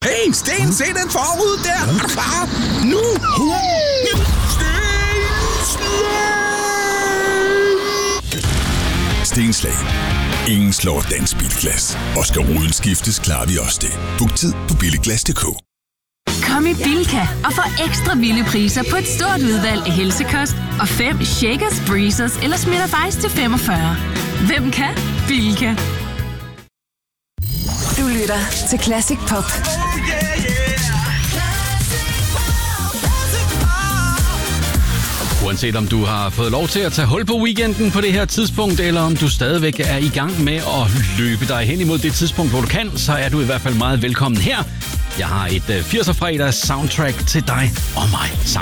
Hey, Sten, se den forud der! Klar, nu! Stenslag. Ingen slår dansk bilglas. Og skal ruden skiftes, klarer vi også det. Book tid på billiglas.dk. Kom i Bilka og få ekstra vilde priser på et stort udvalg af helsekost og 5 Shakers, Breezers eller Smirnoff Ice til 45. Hvem kan? Bilka. Du lytter til Classic Pop. Uanset om du har fået lov til at tage hul på weekenden på det her tidspunkt, eller om du stadigvæk er i gang med at løbe dig hen imod det tidspunkt, hvor du kan, så er du i hvert fald meget velkommen her. Jeg har et 80'er fredags soundtrack til dig og mig.